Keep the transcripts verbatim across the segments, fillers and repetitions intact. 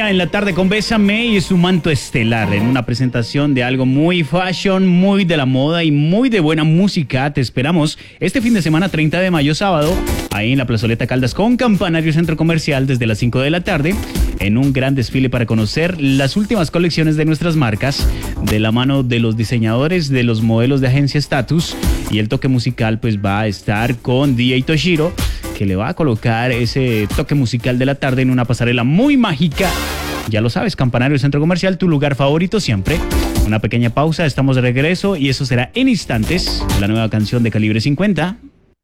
Emilia en la tarde con Bésame y su manto estelar en una presentación de algo muy fashion, muy de la moda y muy de buena música. Te esperamos este fin de semana treinta de mayo sábado ahí en la Plazoleta Caldas con Campanario Centro Comercial desde las cinco de la tarde en un gran desfile para conocer las últimas colecciones de nuestras marcas de la mano de los diseñadores de los modelos de agencia Status, y el toque musical pues va a estar con D J Toshiro, que le va a colocar ese toque musical de la tarde en una pasarela muy mágica. Ya lo sabes, Campanario Centro Comercial, tu lugar favorito siempre. Una pequeña pausa, estamos de regreso y eso será en instantes. La nueva canción de Calibre cincuenta.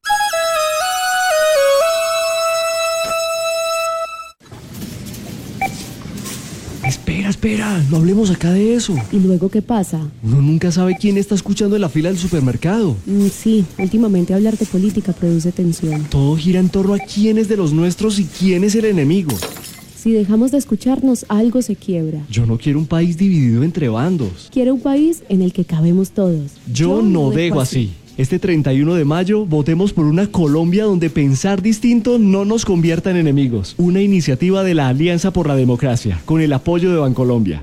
Espera, espera, no hablemos acá de eso. ¿Y luego qué pasa? Uno nunca sabe quién está escuchando en la fila del supermercado. Mm, sí, últimamente hablar de política produce tensión. Todo gira en torno a quién es de los nuestros y quién es el enemigo. Si dejamos de escucharnos, algo se quiebra. Yo no quiero un país dividido entre bandos. Quiero un país en el que cabemos todos. Yo, Yo no dejo así. Este treinta y uno de mayo, votemos por una Colombia donde pensar distinto no nos convierta en enemigos. Una iniciativa de la Alianza por la Democracia, con el apoyo de Bancolombia.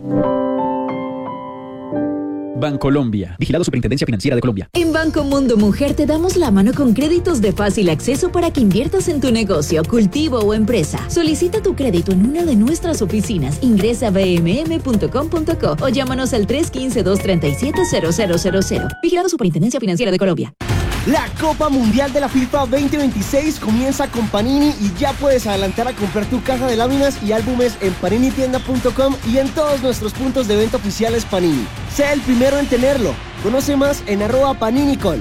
Bancolombia, vigilado Superintendencia Financiera de Colombia. En Banco Mundo Mujer te damos la mano con créditos de fácil acceso para que inviertas en tu negocio, cultivo o empresa. Solicita tu crédito en una de nuestras oficinas. Ingresa a b m m punto com punto co o llámanos al tres uno cinco, dos tres siete, cero cero cero cero. Vigilado Superintendencia Financiera de Colombia. La Copa Mundial de la FIFA veinte veintiséis comienza con Panini y ya puedes adelantar a comprar tu caja de láminas y álbumes en panini tienda punto com y en todos nuestros puntos de venta oficiales Panini. Sé el primero en tenerlo. Conoce más en arroba paninicol.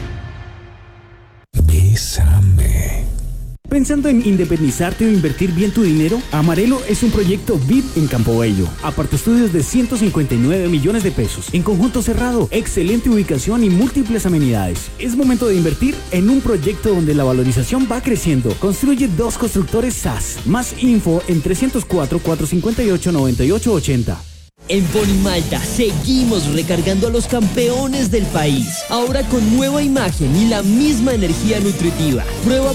Bésame. ¿Pensando en independizarte o invertir bien tu dinero? Amarelo es un proyecto V I P en Campo Bello. Aparta estudios de ciento cincuenta y nueve millones de pesos. En conjunto cerrado, excelente ubicación y múltiples amenidades. Es momento de invertir en un proyecto donde la valorización va creciendo. Construye dos constructores S A S. Más info en trescientos cuatro, cuatrocientos cincuenta y ocho, noventa y ocho ochenta. En Ponimalta seguimos recargando a los campeones del país. Ahora con nueva imagen y la misma energía nutritiva. Prueba